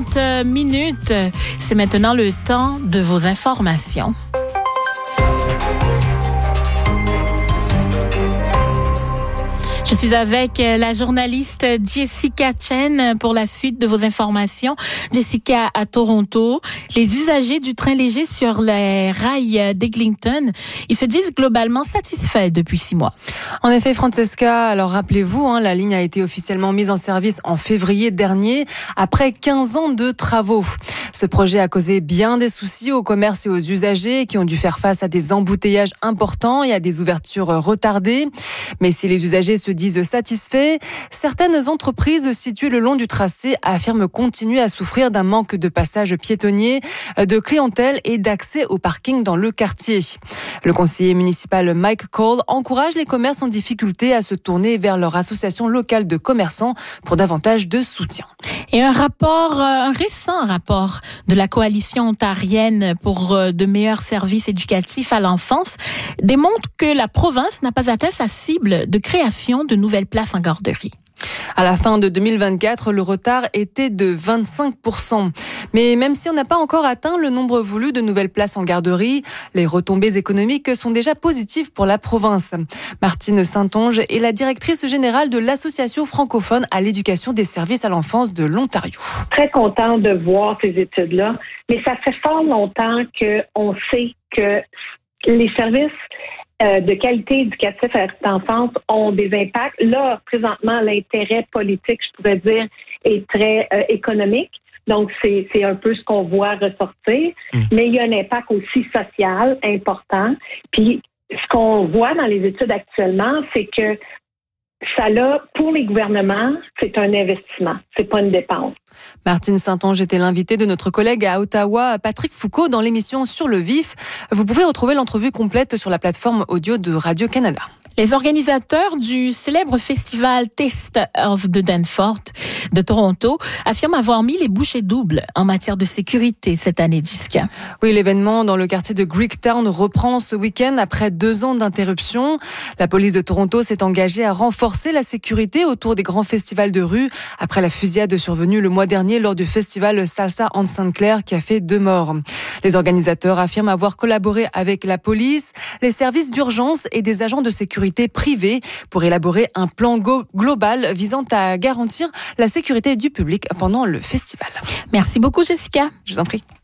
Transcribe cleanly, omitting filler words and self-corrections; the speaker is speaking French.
30 minutes. C'est maintenant le temps de vos informations. Je suis avec la journaliste Jessica Chen pour la suite de vos informations. Jessica, à Toronto, les usagers du train léger sur les rails d'Eglinton, ils se disent globalement satisfaits depuis 6 mois. En effet, Francesca, alors rappelez-vous, la ligne a été officiellement mise en service en février dernier, après 15 ans de travaux. Ce projet a causé bien des soucis aux commerces et aux usagers qui ont dû faire face à des embouteillages importants et à des ouvertures retardées. Mais si les usagers se disent satisfaits, certaines entreprises situées le long du tracé affirment continuer à souffrir d'un manque de passages piétonniers, de clientèle et d'accès au parking dans le quartier. Le conseiller municipal Mike Cole encourage les commerces en difficulté à se tourner vers leur association locale de commerçants pour davantage de soutien. Et un récent rapport de la coalition ontarienne pour de meilleurs services éducatifs à l'enfance démontre que la province n'a pas atteint sa cible de création de nouvelles places en garderie. À la fin de 2024, le retard était de 25%. Mais même si on n'a pas encore atteint le nombre voulu de nouvelles places en garderie, les retombées économiques sont déjà positives pour la province. Martine Saint-Onge est la directrice générale de l'Association francophone à l'éducation des services à l'enfance de l'Ontario. Très contente de voir ces études-là, mais ça fait fort longtemps qu'on sait que les services de qualité éducative à la petite enfance ont des impacts. Là, présentement, l'intérêt politique, je pourrais dire, est très économique. Donc, c'est un peu ce qu'on voit ressortir. Mais il y a un impact aussi social important. Puis, ce qu'on voit dans les études actuellement, c'est que ça, là, pour les gouvernements, c'est un investissement. C'est pas une dépense. Martine Saint-Onge était l'invitée de notre collègue à Ottawa, Patrick Foucault, dans l'émission Sur le Vif. Vous pouvez retrouver l'entrevue complète sur la plateforme audio de Radio-Canada. Les organisateurs du célèbre festival Taste of the Danforth de Toronto affirment avoir mis les bouchées doubles en matière de sécurité cette année, Jessica. Oui, l'événement dans le quartier de Greektown reprend ce week-end après 2 ans d'interruption. La police de Toronto s'est engagée à renforcer la sécurité autour des grands festivals de rue après la fusillade survenue le mois dernier lors du festival Salsa en Sainte-Claire qui a fait 2 morts. Les organisateurs affirment avoir collaboré avec la police, les services d'urgence et des agents de sécurité privés pour élaborer un plan global visant à garantir la sécurité du public pendant le festival. Merci beaucoup, Jessica. Je vous en prie.